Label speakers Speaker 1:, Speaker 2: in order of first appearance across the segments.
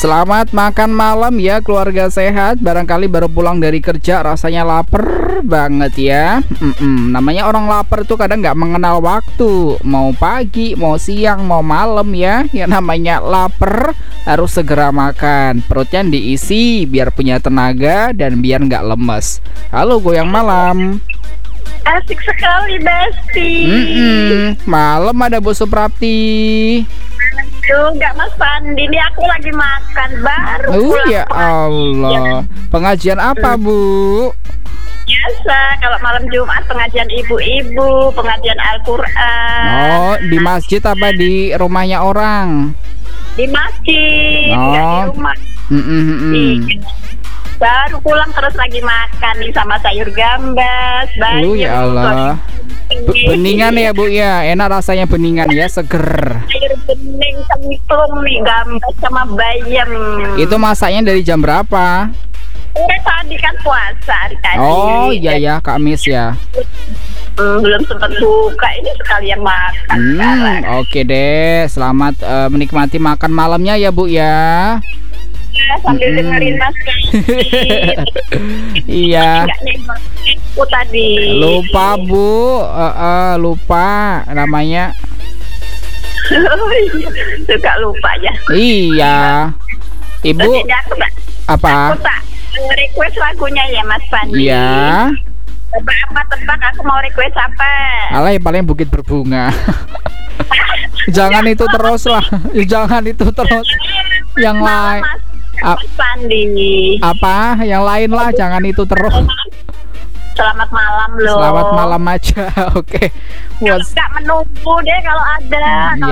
Speaker 1: Selamat makan malam ya keluarga sehat. Barangkali baru pulang dari kerja rasanya lapar banget ya. Namanya orang lapar tuh kadang nggak mengenal waktu. Mau pagi, mau siang, mau malam ya. Yang namanya lapar harus segera makan. Perutnya diisi biar punya tenaga dan biar nggak lemes. Halo goyang malam.
Speaker 2: Asik sekali Besti.
Speaker 1: Malam ada Bu Suprapti.
Speaker 2: Aduh, enggak Mas Pandi, ini aku lagi makan baru pulang.
Speaker 1: Ya Allah. Pengajian apa Bu?
Speaker 2: Biasa, kalau malam Jumat pengajian ibu-ibu, pengajian Al-Quran.
Speaker 1: Oh, di masjid apa di rumahnya orang?
Speaker 2: Di masjid, enggak di rumah. Baru pulang terus lagi makan nih sama sayur gambas, bayam.
Speaker 1: Ya Allah. Beningan ya Bu ya, enak rasanya beningan ya, seger.
Speaker 2: Sayur bening, kangkung nih, gambas sama bayam.
Speaker 1: Itu masaknya dari jam berapa?
Speaker 2: Tadi kan puasa hari tadi.
Speaker 1: Oh iya ya, Kamis ya.
Speaker 2: Belum sempat buka, ini sekalian makan.
Speaker 1: Oke deh, selamat menikmati makan malamnya ya Bu ya.
Speaker 2: Sambil dengerin Mas
Speaker 1: Iya.
Speaker 2: Aku tadi
Speaker 1: lupa Bu, lupa namanya.
Speaker 2: Suka lupa ya.
Speaker 1: Iya. Ibu apa?
Speaker 2: Aku tak request lagunya ya Mas Pandi.
Speaker 1: Iya.
Speaker 2: Tebak aku mau request apa?
Speaker 1: Alay paling Bukit Berbunga. Jangan itu terus lah. Jangan itu terus. Yang lain.
Speaker 2: Mas Pandi.
Speaker 1: Apa? Yang lain lah, jangan itu terus.
Speaker 2: Selamat malam loh.
Speaker 1: Selamat malam aja. Oke.
Speaker 2: Nggak menunggu deh kalau ada.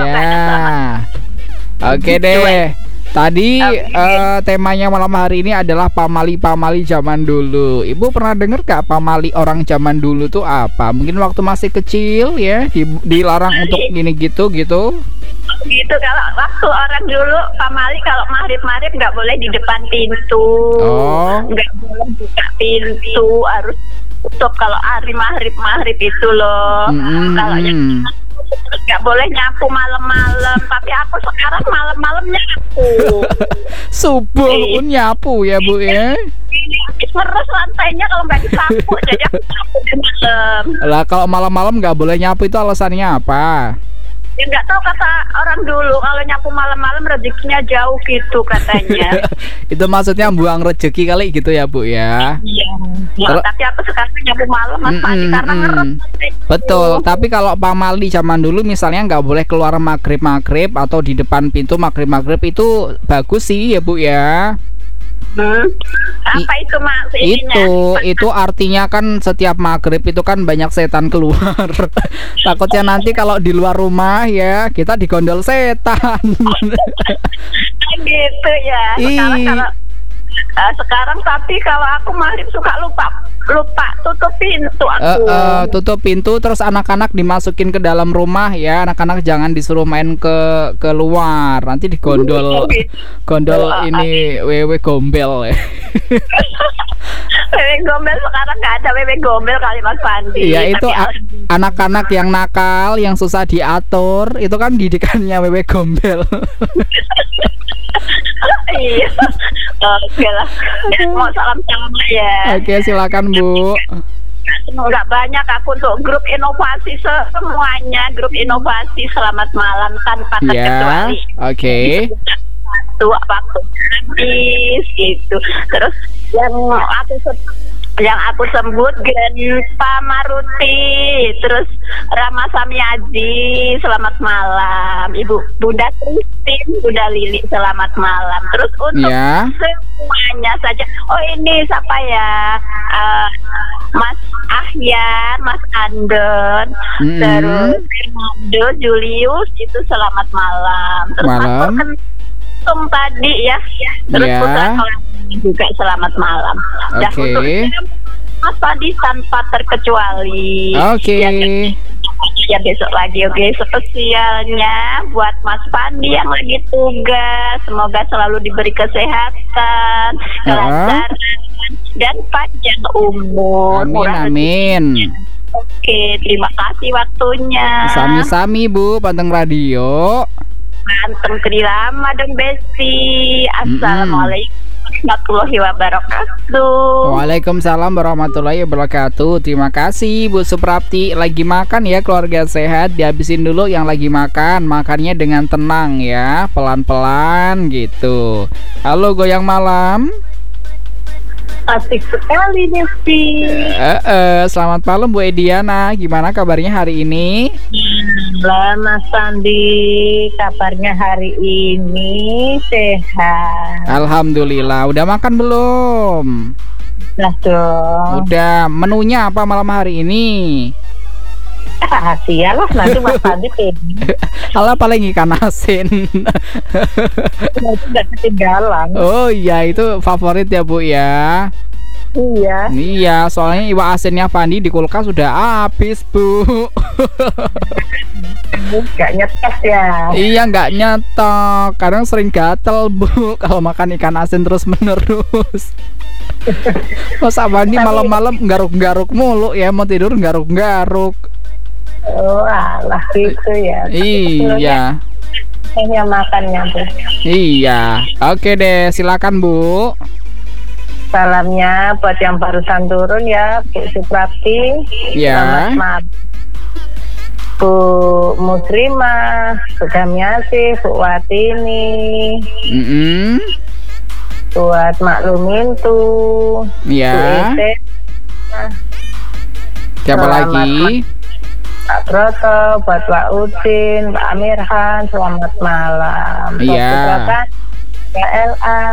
Speaker 1: Oke deh. Tadi temanya malam hari ini adalah pamali-pamali zaman dulu. Ibu pernah dengar gak pamali orang zaman dulu tuh apa? Mungkin waktu masih kecil ya, dilarang untuk gini gitu.
Speaker 2: Gitu, kalau waktu orang dulu pamali kalau maghrib nggak boleh di depan pintu, nggak boleh buka pintu, harus tutup kalau hari maghrib itu loh. Kalau nggak boleh nyapu malam-malam, tapi aku sekarang malam-malam nyapu.
Speaker 1: Subuh pun nyapu ya Bu ya.
Speaker 2: Meres lantainya kalau nggak disapu, jadi aku nyapu di malam.
Speaker 1: Lah kalau malam-malam nggak boleh nyapu itu alasannya apa?
Speaker 2: Ya nggak tahu, kata orang dulu kalau nyapu malam-malam rezekinya jauh gitu katanya.
Speaker 1: Itu maksudnya buang rezeki kali gitu ya Bu ya.
Speaker 2: Iya. Tapi aku sekarang nyapu malam Mas Pandi karena ngeres.
Speaker 1: Betul. Tapi kalau pamali zaman dulu misalnya nggak boleh keluar maghrib atau di depan pintu maghrib itu bagus sih ya Bu ya.
Speaker 2: Apa itu Mas?
Speaker 1: Itu artinya kan setiap maghrib itu kan banyak setan keluar. Takutnya nanti kalau di luar rumah ya kita digondol setan.
Speaker 2: Gitu ya. Sekarang tapi kalau aku maghrib suka lupa tutup pintu aku.
Speaker 1: Tutup pintu terus anak-anak dimasukin ke dalam rumah ya. Anak-anak jangan disuruh main ke luar. Nanti digondol ini wewe gombel ya.
Speaker 2: Wewe gombel sekarang nggak ada wewe gombel kali Mas Pandi.
Speaker 1: Iya itu anak-anak yang nakal, yang susah diatur, itu kan didikannya wewe gombel.
Speaker 2: Iya. Oke lah. Mau salam ya.
Speaker 1: Oke, silakan Bu.
Speaker 2: Nggak banyak aku untuk grup inovasi semuanya, grup inovasi selamat malam tanpa terkecuali.
Speaker 1: Oke.
Speaker 2: Waktu habis gitu. Terus yang aku sebut Genpa Maruti, terus Rama Samyaji, selamat malam. Ibu Bunda Kristin, Bunda Lili, selamat malam. Terus untuk semuanya saja. Oh ini siapa ya? Mas Ahyan, Mas Andon, terus Fernando, Julius, itu selamat malam. Terus
Speaker 1: malam.
Speaker 2: Tadi ya. Terus Putra juga selamat malam. Dan untuk Mas tadi tanpa terkecuali. Ya besok lagi. Spesialnya buat Mas Pandi yang lagi tugas, semoga selalu diberi kesehatan, kelancaran dan panjang umur.
Speaker 1: Amin.
Speaker 2: Oke, terima kasih waktunya.
Speaker 1: Sami-sami Bu, Panteng Radio.
Speaker 2: Mantap, lama dong Besti. Assalamualaikum warahmatullahi wabarakatuh.
Speaker 1: Waalaikumsalam warahmatullahi wabarakatuh. Terima kasih Bu Suprapti. Lagi makan ya keluarga sehat. Dihabisin dulu yang lagi makan. Makannya dengan tenang ya, pelan-pelan gitu. Halo goyang malam.
Speaker 2: Asik sekali Besti.
Speaker 1: Selamat malam Bu Ediana. Gimana kabarnya hari ini?
Speaker 2: Mas Sandi, kabarnya hari ini sehat.
Speaker 1: Alhamdulillah. Udah makan belum?
Speaker 2: Nah dong.
Speaker 1: Udah. Menunya apa malam hari ini?
Speaker 2: Sialah nanti Mas Sandi pengen.
Speaker 1: Alah paling ikan asin.
Speaker 2: Tidak ketinggalan.
Speaker 1: Oh iya, itu favorit ya Bu ya.
Speaker 2: Iya.
Speaker 1: Iya, soalnya iwak asinnya Fandi di kulkas sudah habis Bu.
Speaker 2: Gak nyetes ya.
Speaker 1: Iya, nggak nyetok. Kadang sering gatel Bu kalau makan ikan asin terus menerus. Masa Fandi malam-malam garuk-garuk mulu ya, mau tidur garuk-garuk.
Speaker 2: Oh alah gitu ya.
Speaker 1: Iya.
Speaker 2: Hanya makannya Bu.
Speaker 1: Iya. Oke deh, silakan Bu.
Speaker 2: Salamnya buat yang barusan turun ya, Bu Suprapti.
Speaker 1: Ya.
Speaker 2: Selamat malam. Bu Muslimah, Bu Damiasi, Bu Watini, buat Maklumin tuh.
Speaker 1: Ya.
Speaker 2: Bu Ete.
Speaker 1: Siapa lagi?
Speaker 2: Pak Broto, buat Pak Udin, Pak Amirhan, selamat malam.
Speaker 1: Iya.
Speaker 2: Pak LA,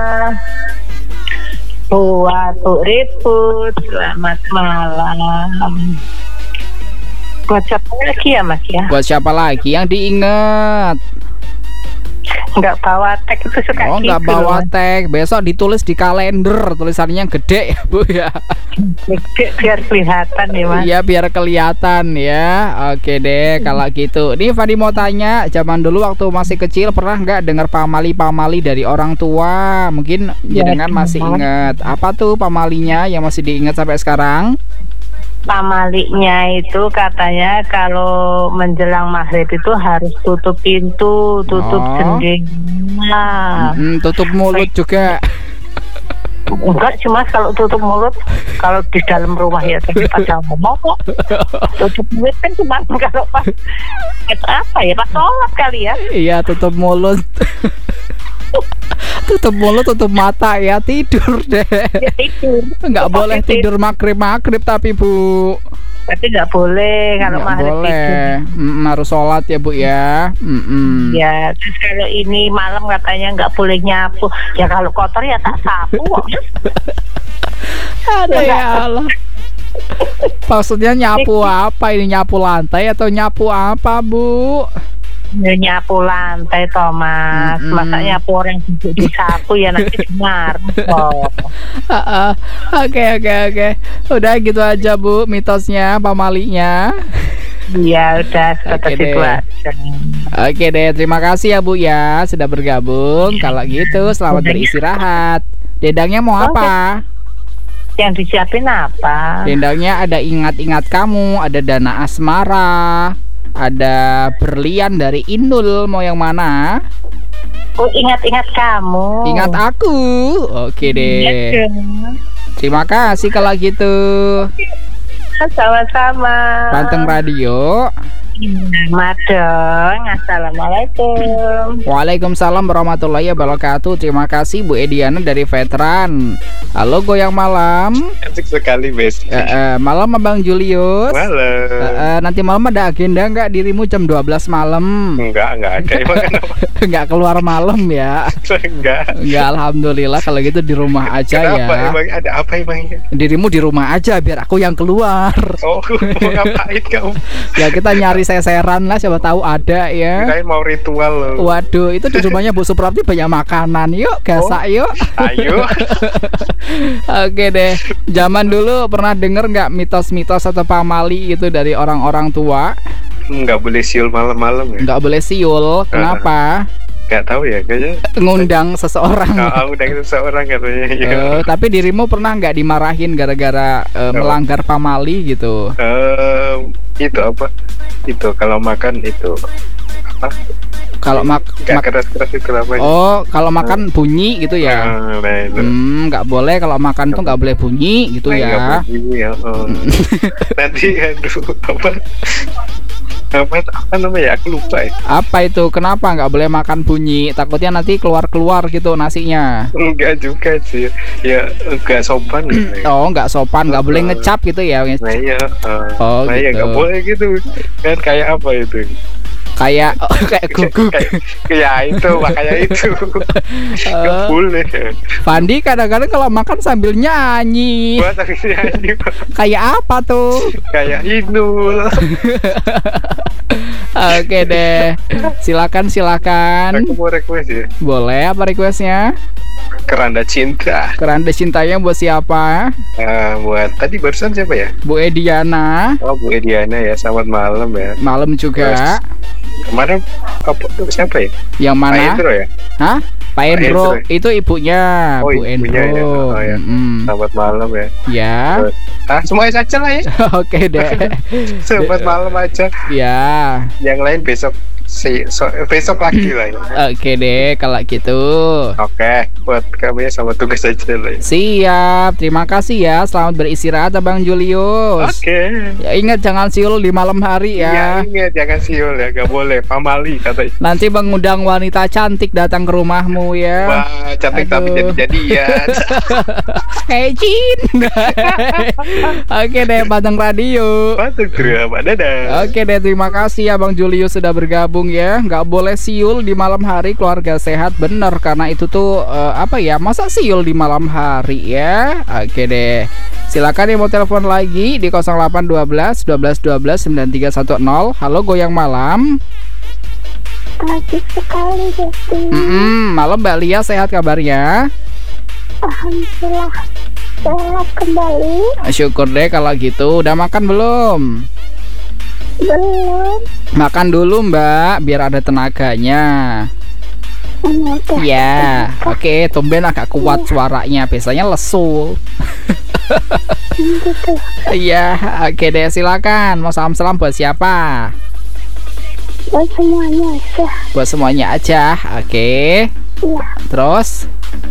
Speaker 2: buat Bu Riput, selamat malam. Buat siapa lagi ya Mas ya?
Speaker 1: Buat siapa lagi yang diingat?
Speaker 2: Nggak bawa tag itu suka
Speaker 1: Oh,
Speaker 2: gitu.
Speaker 1: nggak bawa tag. Besok ditulis di kalender, tulisannya yang gede ya Bu ya.
Speaker 2: Gede biar kelihatan ya Mas.
Speaker 1: Iya, biar kelihatan ya. Oke deh kalau gitu. Nih Fadi mau tanya, zaman dulu waktu masih kecil pernah nggak dengar pamali-pamali dari orang tua? Mungkin jenengan masih ingat. Apa tuh pamalinya yang masih diingat sampai sekarang?
Speaker 2: Pamaliknya itu katanya kalau menjelang maghrib itu harus tutup pintu, tutup jendela.
Speaker 1: Tutup mulut juga.
Speaker 2: Enggak, cuma kalau tutup mulut kalau di dalam rumah ya tadi pada ngomong kok. Tutup mulut kan cuma kalau pas apa ya, pas sholat kali ya.
Speaker 1: Iya, tutup mulut. Tutup mulut, tutup mata ya, tidur deh.
Speaker 2: Ya, tidur.
Speaker 1: Nggak boleh tidur maghrib tapi Bu.
Speaker 2: Tapi nggak boleh kalau
Speaker 1: Nggak
Speaker 2: maghrib
Speaker 1: boleh. Harus sholat ya Bu ya.
Speaker 2: Ya, terus kalau ini malam katanya nggak boleh nyapu. Ya kalau kotor ya tak sapu kok.
Speaker 1: Ada ya Allah. Maksudnya nyapu apa ini? Nyapu lantai atau nyapu apa Bu?
Speaker 2: Ya, nyapu lantai Thomas. Masa nyapu orang duduk di sapu ya nanti dengar.
Speaker 1: Oke. Udah gitu aja Bu mitosnya, pamalinya.
Speaker 2: Iya udah seperti itu aja.
Speaker 1: Oke deh, terima kasih ya Bu ya sudah bergabung. Kalau gitu selamat beristirahat. Dendangnya mau apa?
Speaker 2: Yang disiapin apa?
Speaker 1: Dendangnya ada ingat-ingat kamu, ada dana asmara, ada berlian dari Inul. Mau yang mana?
Speaker 2: Oh, ingat-ingat kamu.
Speaker 1: Ingat aku. Oke deh.
Speaker 2: Iya,
Speaker 1: terima kasih kalau gitu.
Speaker 2: Sama-sama.
Speaker 1: Panteng Radio.
Speaker 2: Madong. Assalamualaikum.
Speaker 1: Waalaikumsalam warahmatullahi wabarakatuh. Terima kasih Bu Ediana dari Veteran. Halo goyang malam.
Speaker 3: Asik sekali Besti.
Speaker 1: Malam Abang Julius.
Speaker 3: Malam.
Speaker 1: Nanti malam ada agenda nggak dirimu jam 12 malam?
Speaker 3: Enggak ada. Emang kenapa?
Speaker 1: Nggak keluar malam ya?
Speaker 3: Enggak.
Speaker 1: Enggak, alhamdulillah kalau gitu di rumah aja.
Speaker 3: Kenapa?
Speaker 1: Ya.
Speaker 3: Emang ada apa emangnya?
Speaker 1: Dirimu di rumah aja biar aku yang keluar.
Speaker 3: Oh, mau ngapain kamu?
Speaker 1: Ya kita nyari seseran lah, siapa tahu ada ya.
Speaker 3: Kirain mau ritual loh.
Speaker 1: Waduh, itu di rumahnya Bu Suprapti banyak makanan. Yuk, gasak yuk.
Speaker 3: Ayo.
Speaker 1: Oke deh. Zaman dulu pernah denger nggak mitos-mitos atau pamali gitu dari orang-orang tua?
Speaker 3: Nggak boleh siul malam-malam ya?
Speaker 1: Nggak boleh siul. Kenapa?
Speaker 3: Nggak tahu ya, kayaknya
Speaker 1: ngundang seseorang.
Speaker 3: Ngundang seseorang katanya.
Speaker 1: Tapi dirimu pernah nggak dimarahin gara-gara melanggar pamali gitu?
Speaker 3: Itu apa? Itu kalau makan itu apa?
Speaker 1: Kalau
Speaker 3: nggak keras-keras itu namanya.
Speaker 1: Oh, kalau makan bunyi gitu ya?
Speaker 3: Nah, itu.
Speaker 1: Nggak boleh kalau makan tuh nggak boleh bunyi gitu
Speaker 3: Nah,
Speaker 1: ya?
Speaker 3: nggak bunyi ya. Nanti aduh apa namanya? Aku lupa ya.
Speaker 1: Apa itu? Kenapa nggak boleh makan bunyi? Takutnya nanti keluar gitu nasinya.
Speaker 3: Enggak juga sih. Ya enggak sopan gitu.
Speaker 1: Oh, nggak sopan, nggak boleh ngecap gitu ya?
Speaker 3: Nah iya.
Speaker 1: Oh,
Speaker 3: nah iya
Speaker 1: gitu.
Speaker 3: nggak boleh gitu. Kan kayak apa itu?
Speaker 1: Kayak guguk.
Speaker 3: Kayak itu makanya itu. Nggak boleh.
Speaker 1: Fandi kadang-kadang kalau makan sambil nyanyi.
Speaker 3: Buat aku nyanyi.
Speaker 1: Kayak apa tuh?
Speaker 3: Kayak Inul.
Speaker 1: Oke deh. Silakan.
Speaker 3: Aku mau request ya.
Speaker 1: Boleh, apa requestnya?
Speaker 3: Keranda cinta.
Speaker 1: Keranda cintanya buat siapa?
Speaker 3: Buat tadi barusan siapa ya?
Speaker 1: Bu Ediana.
Speaker 3: Oh, Bu Ediana ya. Selamat malam ya.
Speaker 1: Malam juga.
Speaker 3: Kemarin siapa ya?
Speaker 1: Yang mana?
Speaker 3: Pak Hendro ya?
Speaker 1: Hah? Pak Hendro itu ibunya.
Speaker 3: Oh,
Speaker 1: Bu
Speaker 3: ibunya
Speaker 1: Hendro.
Speaker 3: ya. Oh, ya. Selamat malam ya.
Speaker 1: Ya.
Speaker 3: Semuanya saja lah ya.
Speaker 1: Oke deh.
Speaker 3: Selamat malam aja.
Speaker 1: Ya.
Speaker 3: Yang lain besok besok lagi lah ya.
Speaker 1: Oke deh kalau gitu.
Speaker 3: Oke, buat kami selamat tugas aja lah ya.
Speaker 1: Siap. Terima kasih ya. Selamat beristirahat Abang Julius.
Speaker 3: Oke.
Speaker 1: Ya, ingat jangan siul di malam hari ya.
Speaker 3: Iya, ingat jangan siul ya, gak boleh pamali katanya.
Speaker 1: Nanti mengundang wanita cantik datang ke rumahmu ya.
Speaker 3: Wah, cantik tapi
Speaker 1: Aduh.
Speaker 2: ya.
Speaker 3: jadi-jadian.
Speaker 1: Hey Jin. Oke deh, Padang Radio.
Speaker 3: Patut drama, dadah.
Speaker 1: Oke deh, terima kasih ya Bang Julius sudah bergabung ya. Nggak boleh siul di malam hari, keluarga sehat. Bener, karena itu tuh apa ya, masa siul di malam hari ya. Oke deh, silakan yang mau telepon lagi di 0812 12 12 9310. Halo Goyang Malam.
Speaker 2: Pagi sekali, Besti.
Speaker 1: Malam Mbak Lia, sehat kabarnya?
Speaker 2: Alhamdulillah sehat kembali.
Speaker 1: Syukur deh kalau gitu. Udah makan belum?
Speaker 2: Belum.
Speaker 1: Makan dulu Mbak, biar ada tenaganya.
Speaker 2: Udah.
Speaker 1: Ya, oke, tumben agak kuat suaranya. Biasanya lesu.
Speaker 2: Gitu.
Speaker 1: Iya, oke deh, silakan. Mau salam-salam buat siapa?
Speaker 2: Buat semuanya aja.
Speaker 1: Buat semuanya aja, oke.
Speaker 2: Iya.
Speaker 1: Terus?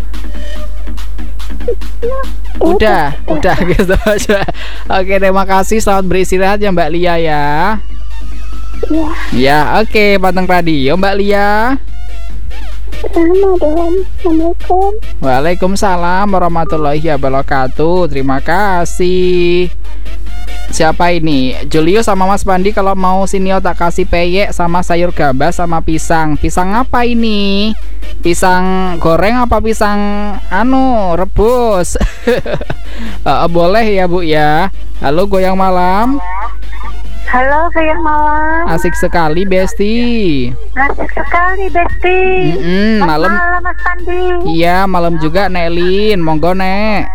Speaker 1: Udah gitu aja. Oke, terima kasih. Selamat beristirahat ya Mbak Lia ya.
Speaker 2: Iya.
Speaker 1: Ya, oke, Padang Radio Mbak Lia.
Speaker 2: Assalamualaikum.
Speaker 1: Waalaikumsalam warahmatullahi wabarakatuh. Terima kasih. Siapa ini? Julius sama Mas Pandi, kalau mau Sinio tak kasih peyek sama sayur gabah sama pisang. Pisang apa ini? Pisang goreng apa pisang rebus? Boleh ya Bu ya. Halo Goyang Malam.
Speaker 2: Halo, Goyang Malam.
Speaker 1: Asik sekali Besti.
Speaker 2: Asik sekali, Besti.
Speaker 1: Malam.
Speaker 2: Malam, Mas Pandi.
Speaker 1: Iya, malam juga Nelin. Monggo Nek.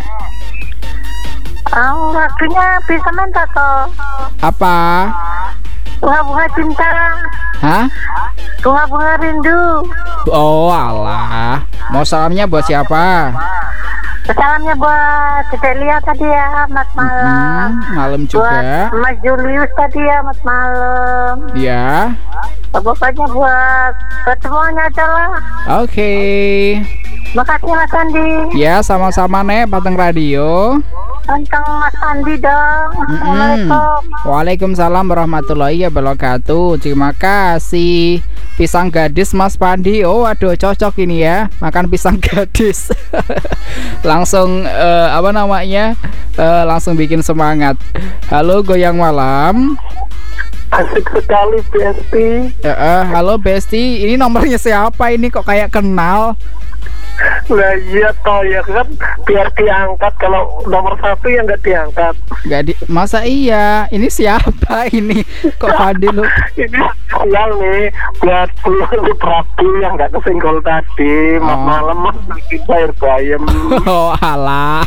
Speaker 2: Waktunya bisa minta toh.
Speaker 1: Apa?
Speaker 2: Bunga-bunga cinta.
Speaker 1: Hah?
Speaker 2: Bunga-bunga rindu.
Speaker 1: Oh alah. Mau salamnya buat siapa?
Speaker 2: Salamnya buat Dedek Lia tadi ya, Mas Malam.
Speaker 1: Malam juga.
Speaker 2: Buat Mas Julius tadi ya, Mas Malam.
Speaker 1: Ya.
Speaker 2: Pokoknya buat semuanya aja lah.
Speaker 1: Oke.
Speaker 2: Makasih Mas Andi.
Speaker 1: Ya, sama-sama Nek, Padang Radio.
Speaker 2: Tentang Mas Andi dong. Assalamualaikum.
Speaker 1: Waalaikumsalam warahmatullahi wabarakatuh. Terima kasih. Pisang gadis Mas Pandi. Oh aduh, cocok ini ya, makan pisang gadis. Langsung apa namanya, langsung bikin semangat. Halo Goyang Malam.
Speaker 3: Asik sekali Besti.
Speaker 1: Halo Besti, ini nomornya siapa ini, kok kayak kenal?
Speaker 3: Nah iya toh ya kan, biar diangkat. Kalau nomor 1 yang nggak diangkat.
Speaker 1: Masa iya? Ini siapa ini? Kok Fandi lu?
Speaker 3: Ini sial nih buat seluruh Prabu yang nggak kesenggol tadi. Malam kita air bayam.
Speaker 1: Oh alah.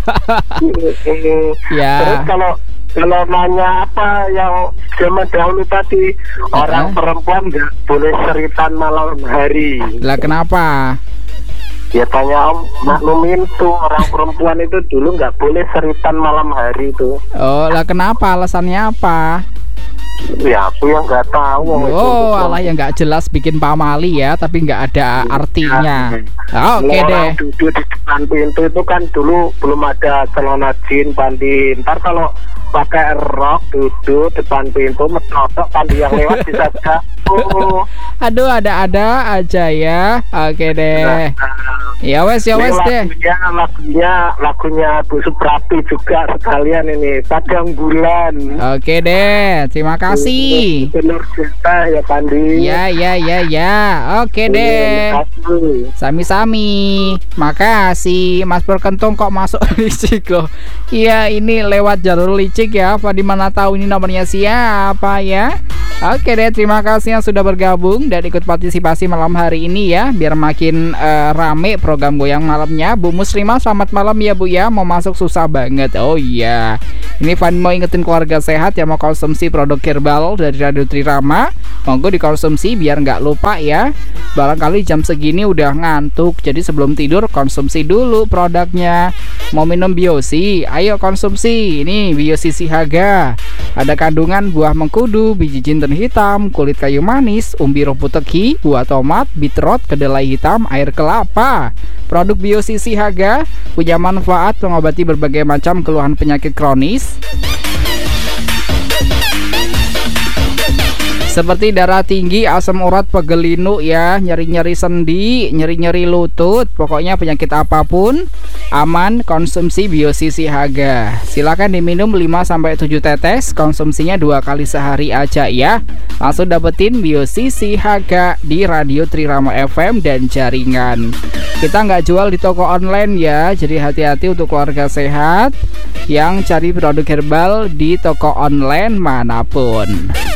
Speaker 1: Ya.
Speaker 3: Terus kalau nanya apa yang zaman dahulu tadi, orang perempuan nggak boleh seritan malam hari.
Speaker 1: Lah kenapa?
Speaker 3: Ya tanya Om, maklumin tuh, orang perempuan itu dulu nggak boleh seritan malam hari tuh.
Speaker 1: Oh lah kenapa? Alasannya apa?
Speaker 3: Ya aku yang nggak tahu.
Speaker 1: Oh, alah yang nggak jelas bikin pamali ya, tapi nggak ada artinya. Oke deh.
Speaker 3: Orang duduk di depan pintu itu kan dulu belum ada celana jeans Pandi. Ntar kalau pakai rok duduk depan pintu metotok Pandi yang lewat bisa jatuh.
Speaker 1: Aduh, ada-ada aja ya. Oke deh. Ya wes deh.
Speaker 3: Lagunya Bu Suprati juga sekalian ini Padang Bulan.
Speaker 1: Oke deh, terima kasih.
Speaker 3: Benar kita ya Pandi.
Speaker 1: Ya. Oke deh. Sami-sami. Makasih. Mas Perkentong kok masuk licik loh. Iya, ini lewat jalur licik ya. Apa di mana tahu ini nomornya siapa ya? Oke deh, terima kasih yang sudah bergabung dan ikut partisipasi malam hari ini ya. Biar makin rame program Goyang Malamnya. Bu Muslimah, selamat malam ya Bu ya. Mau masuk susah banget. Oh iya. Ini Fan mau ingetin keluarga sehat yang mau konsumsi produk herbal dari Radio Trirama. Monggo dikonsumsi biar nggak lupa ya. Barangkali jam segini udah ngantuk, jadi sebelum tidur konsumsi dulu produknya. Mau minum Biosi, ayo konsumsi. Ini Biosi Sihaga. Ada kandungan buah mengkudu, biji jinten hitam, kulit kayu manis, umbi rumput teki, buah tomat, beetroot, kedelai hitam, air kelapa. Produk Biosi Sihaga punya manfaat mengobati berbagai macam keluhan penyakit kronis seperti darah tinggi, asam urat, pegel linu ya, nyeri-nyeri sendi, nyeri-nyeri lutut, pokoknya penyakit apapun aman konsumsi Biosi Sihaga. Silakan diminum 5-7 tetes, konsumsinya 2 kali sehari aja ya. Langsung dapetin Biosi Sihaga di Radio Trirama FM dan jaringan. Kita nggak jual di toko online ya, jadi hati-hati untuk keluarga sehat yang cari produk herbal di toko online manapun.